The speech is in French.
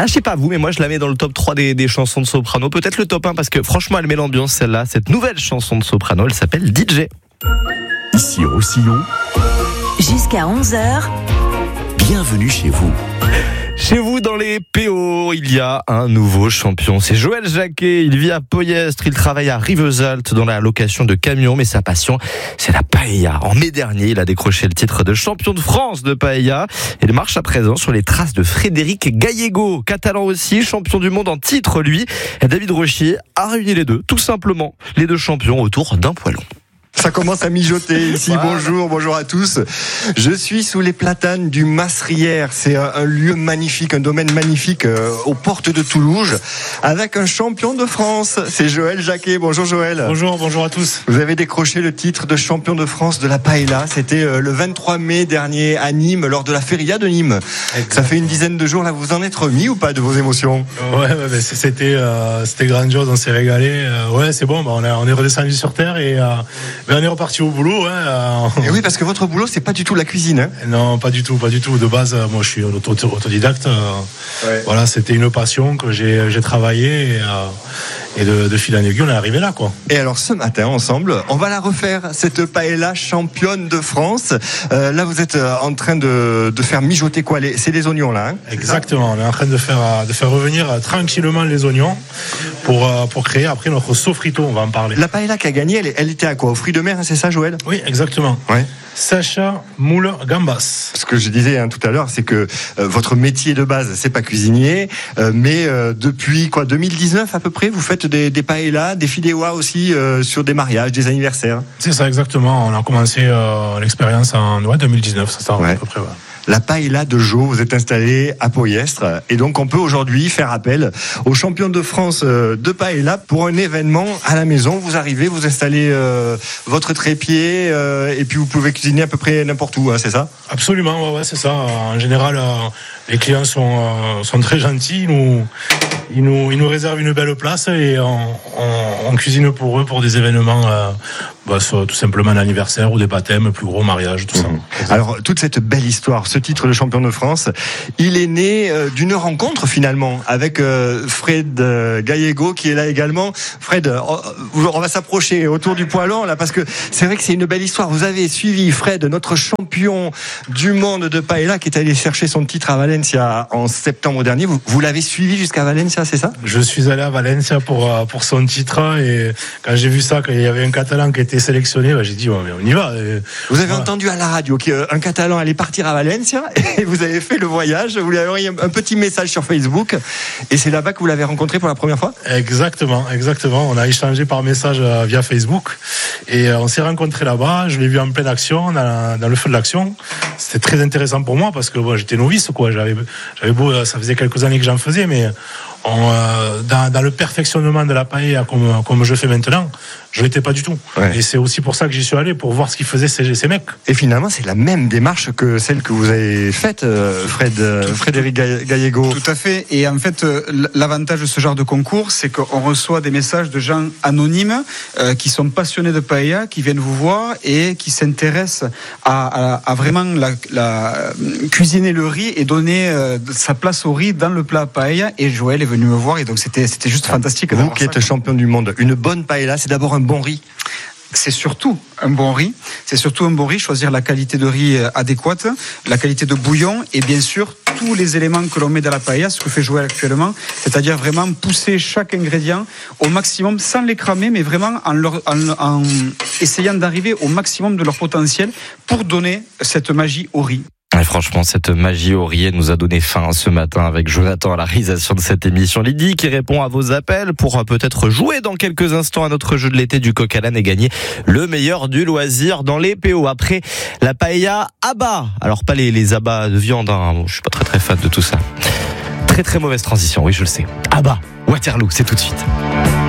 Ah, je sais pas vous, mais moi je la mets dans le top 3 des chansons de soprano. Peut-être le top 1 parce que franchement elle met l'ambiance celle-là. Cette nouvelle chanson de soprano, elle s'appelle DJ. Ici au Roussillon, jusqu'à 11h. bienvenue chez vous. Chez vous, dans les PO, il y a un nouveau champion. C'est Joël Jacquet. Il vit à Poyestre. Il travaille à Rivesaltes dans la location de camions. Mais sa passion, c'est la paella. En mai dernier, il a décroché le titre de champion de France de paella. Il marche à présent sur les traces de Frédéric Gallego, catalan aussi, champion du monde en titre, lui. Et David Rochier a réuni les deux, tout simplement. Les deux champions autour d'un poêlon. Ça commence à mijoter ici. Voilà. Bonjour à tous. Je suis sous les platanes du Masrière. C'est un lieu magnifique, un domaine magnifique aux portes de Toulouse, avec un champion de France. C'est Joël Jacquet. Bonjour Joël. Bonjour à tous. Vous avez décroché le titre de champion de France de la paella. C'était le 23 mai dernier à Nîmes, lors de la Feria de Nîmes. Exactement. Ça fait une dizaine de jours là. Vous en êtes remis ou pas de vos émotions? Ouais, c'était grandiose. On s'est régalé. Ouais, c'est bon. On est redescendu sur terre et on est reparti au boulot. Et oui, parce que votre boulot, c'est pas du tout la cuisine. Hein. Non, pas du tout. De base, moi, je suis autodidacte. Ouais. Voilà, c'était une passion que j'ai travaillé et de fil en aiguille, on est arrivé là, quoi. Et alors, ce matin, ensemble, on va la refaire, cette paella championne de France. Là, vous êtes en train de faire mijoter quoi? C'est les oignons, là, hein? Exactement. On est en train de faire revenir tranquillement les oignons pour créer après notre sofrito. On va en parler. La paella qui a gagné, elle était à quoi? Aux fruits de mer, hein, c'est ça, Joël? Oui, exactement. Ouais. Sacha Moule Gambas. Ce que je disais tout à l'heure, c'est que votre métier de base, c'est pas cuisinier, mais depuis 2019 à peu près, vous faites des paellas, des fideuà aussi sur des mariages, des anniversaires. C'est ça, exactement. On a commencé l'expérience en 2019, c'est ça, à peu près. Ouais. La paella de Jo, vous êtes installé à Poyestre et donc on peut aujourd'hui faire appel aux champions de France de paella pour un événement à la maison. Vous arrivez, vous installez votre trépied et puis vous pouvez cuisiner à peu près n'importe où, hein, c'est ça? Absolument, ouais, c'est ça. En général, les clients sont très gentils. Ils nous réservent une belle place et on cuisine pour eux pour des événements, tout simplement un anniversaire ou des baptêmes, plus gros mariages, tout ça. Alors, toute cette belle histoire, ce titre de champion de France, il est né d'une rencontre finalement avec Fred Gallego qui est là également. Fred, on va s'approcher autour du poêlon là parce que c'est vrai que c'est une belle histoire. Vous avez suivi Fred, notre champion du monde de paella qui est allé chercher son titre à Valencia en septembre dernier. Vous l'avez suivi jusqu'à Valencia, c'est ça? Je suis allé à Valencia pour son titre et quand j'ai vu ça, qu'il y avait un Catalan qui était sélectionné, j'ai dit mais on y va. Vous avez entendu à la radio qu'un Catalan allait partir à Valencia et vous avez fait le voyage, vous lui avez envoyé un petit message sur Facebook et c'est là-bas que vous l'avez rencontré pour la première fois? Exactement. On a échangé par message via Facebook et on s'est rencontrés là-bas. Je l'ai vu en pleine action, dans le feu de l'action. C'était très intéressant pour moi parce que j'étais novice, quoi. J'avais beau, ça faisait quelques années que j'en faisais, mais dans le perfectionnement de la paella comme je fais maintenant, je l'étais pas du tout. Ouais. Et c'est aussi pour ça que j'y suis allé, pour voir ce qu'ils faisaient ces mecs. Et finalement, c'est la même démarche que celle que vous avez faite, Frédéric Gallego. Tout à fait. Et en fait, l'avantage de ce genre de concours, c'est qu'on reçoit des messages de gens anonymes qui sont passionnés de paella, qui viennent vous voir et qui s'intéressent à vraiment cuisiner le riz et donner sa place au riz dans le plat paella. Et Joël est venu me voir et donc c'était juste fantastique. Vous qui êtes champion du monde, une bonne paella, c'est d'abord un bon riz. C'est surtout un bon riz. Choisir la qualité de riz adéquate, la qualité de bouillon et bien sûr tous les éléments que l'on met dans la paella, ce que fait Joël actuellement, c'est-à-dire vraiment pousser chaque ingrédient au maximum sans les cramer, mais vraiment en essayant d'arriver au maximum de leur potentiel pour donner cette magie au riz. Et franchement, cette magie au riz nous a donné faim ce matin avec Jonathan à la réalisation de cette émission. Lydie qui répond à vos appels pour peut-être jouer dans quelques instants à notre jeu de l'été du coq à l'âne et gagner le meilleur du loisir dans les PO. Après la paella abats. Alors pas les abats de viande, hein. Bon, je suis pas très fan de tout ça. Très mauvaise transition, oui je le sais. Abats, Waterloo, c'est tout de suite.